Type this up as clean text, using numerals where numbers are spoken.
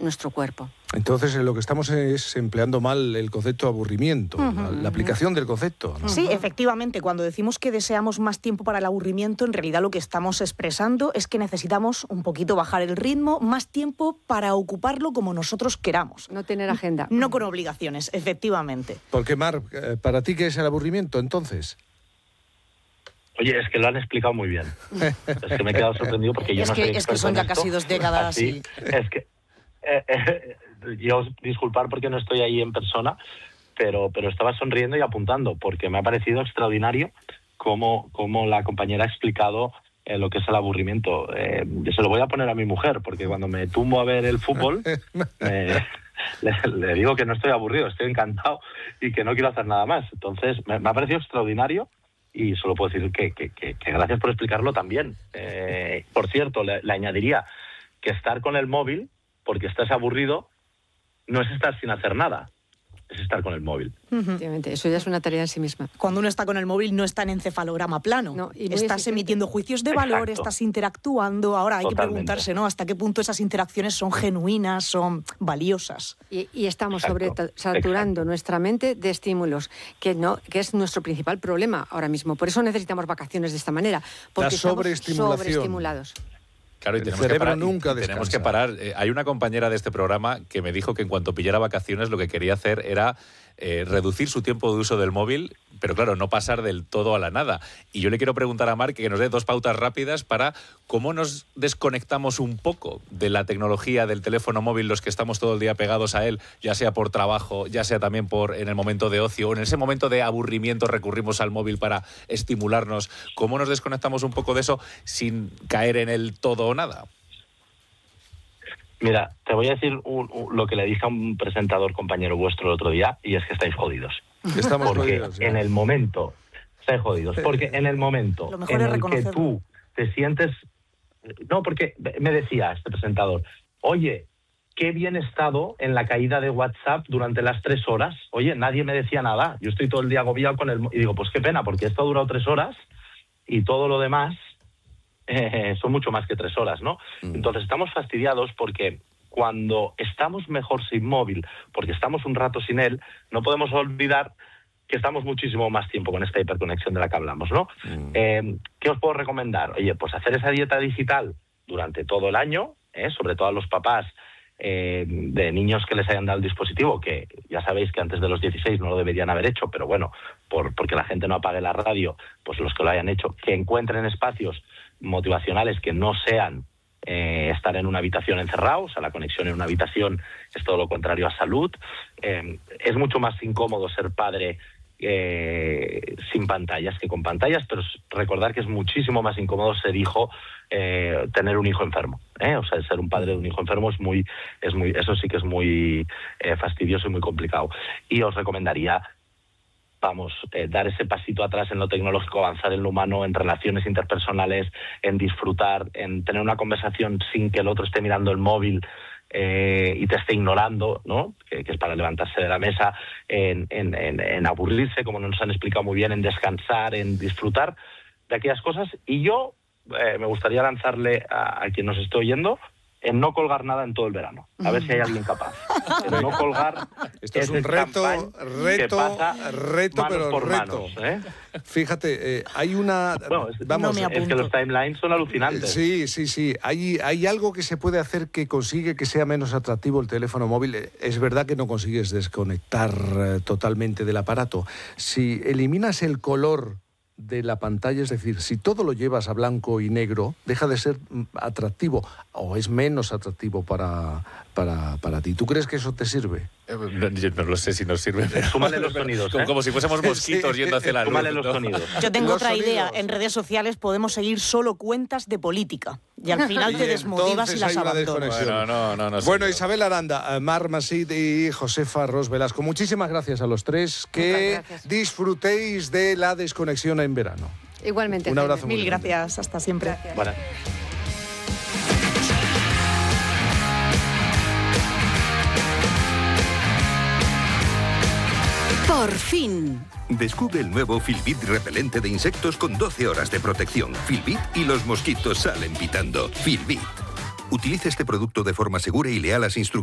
nuestro cuerpo. Entonces, lo que estamos es empleando mal el concepto de aburrimiento, la aplicación del concepto, ¿no? Sí, efectivamente, cuando decimos que deseamos más tiempo para el aburrimiento, en realidad lo que estamos expresando es que necesitamos un poquito bajar el ritmo, más tiempo para ocuparlo como nosotros queramos. No tener agenda. No con obligaciones, efectivamente. Porque, Mar, ¿para ti qué es el aburrimiento, entonces? Oye, es que lo han explicado muy bien. Es que me he quedado sorprendido porque yo no soy experto Es que son ya casi 2 décadas. Así, es que... yo disculpar porque no estoy ahí en persona, pero estaba sonriendo y apuntando, porque me ha parecido extraordinario cómo la compañera ha explicado lo que es el aburrimiento. Se lo voy a poner a mi mujer, porque cuando me tumbo a ver el fútbol, le digo que no estoy aburrido, estoy encantado y que no quiero hacer nada más. Entonces, me ha parecido extraordinario y solo puedo decir que gracias por explicarlo también. Por cierto, le añadiría que estar con el móvil, porque estás aburrido, no es estar sin hacer nada, es estar con el móvil. Efectivamente, eso ya es una tarea en sí misma. Cuando uno está con el móvil no está en encefalograma plano, no, y estás emitiendo juicios de valor, estás interactuando. Ahora hay que preguntarse, ¿no?, hasta qué punto esas interacciones son genuinas, son valiosas. Y estamos saturando nuestra mente de estímulos, que es nuestro principal problema ahora mismo. Por eso necesitamos vacaciones de esta manera, porque estamos sobreestimulados. Claro, y tenemos que parar. Hay una compañera de este programa que me dijo que en cuanto pillara vacaciones lo que quería hacer era reducir su tiempo de uso del móvil, pero claro, no pasar del todo a la nada. Y yo le quiero preguntar a Marc que nos dé 2 pautas rápidas para cómo nos desconectamos un poco de la tecnología, del teléfono móvil, los que estamos todo el día pegados a él, ya sea por trabajo, ya sea también en el momento de ocio, o en ese momento de aburrimiento recurrimos al móvil para estimularnos. ¿Cómo nos desconectamos un poco de eso sin caer en el todo o nada? Mira, te voy a decir lo que le dije a un presentador compañero vuestro el otro día, y es que estáis jodidos. Estamos porque jodidos, en el momento, estáis jodidos, porque en el momento en el que tú te sientes... No, porque me decía este presentador, oye, qué bien he estado en la caída de WhatsApp durante las 3 horas. Oye, nadie me decía nada, yo estoy todo el día agobiado con el... Y digo, pues qué pena, porque esto ha durado 3 horas y todo lo demás... son mucho más que 3 horas, ¿no? Entonces estamos fastidiados porque cuando estamos mejor sin móvil, porque estamos un rato sin él, no podemos olvidar que estamos muchísimo más tiempo con esta hiperconexión de la que hablamos, ¿no? ¿Qué os puedo recomendar? Oye, pues hacer esa dieta digital durante todo el año, sobre todo a los papás de niños que les hayan dado el dispositivo, que ya sabéis que antes de los 16 no lo deberían haber hecho, pero bueno, porque la gente no apague la radio, pues los que lo hayan hecho, que encuentren espacios motivacionales que no sean estar en una habitación encerrado. O sea, la conexión en una habitación es todo lo contrario a salud. Es mucho más incómodo ser padre sin pantallas que con pantallas, pero recordar que es muchísimo más incómodo ser hijo, tener un hijo enfermo, o sea, ser un padre de un hijo enfermo eso sí que es muy fastidioso y muy complicado. Y os recomendaría dar ese pasito atrás en lo tecnológico, avanzar en lo humano, en relaciones interpersonales, en disfrutar, en tener una conversación sin que el otro esté mirando el móvil y te esté ignorando, ¿no? Que es para levantarse de la mesa, en aburrirse, como nos han explicado muy bien, en descansar, en disfrutar de aquellas cosas. Y yo me gustaría lanzarle a quien nos esté oyendo en no colgar nada en todo el verano. A ver si hay alguien capaz. En no colgar. Esto es un reto, pero reto. Manos, Fíjate, hay una... Bueno, es que los timelines son alucinantes. Sí. Hay algo que se puede hacer que consigue que sea menos atractivo el teléfono móvil. Es verdad que no consigues desconectar totalmente del aparato. Si eliminas el color de la pantalla, es decir, si todo lo llevas a blanco y negro, deja de ser atractivo o es menos atractivo para ti. ¿Tú crees que eso te sirve? No lo sé si nos sirve. Súmale los sonidos. Como si fuésemos mosquitos yendo hacia la luz. Súmale los sonidos. Yo tengo otra idea. En redes sociales podemos seguir solo cuentas de política y al final te desmotivas y las abandonas. No. Bueno, Isabel Aranda, Marc Masip y Josefa Ros Velasco, muchísimas gracias a los tres. Que disfrutéis de la desconexión en verano. Igualmente. Un abrazo. Mil gracias. Hasta siempre. Gracias. Bueno. Por fin. Descubre el nuevo Filbit repelente de insectos con 12 horas de protección. Filbit y los mosquitos salen pitando. Filbit. Utilice este producto de forma segura y lea las instrucciones.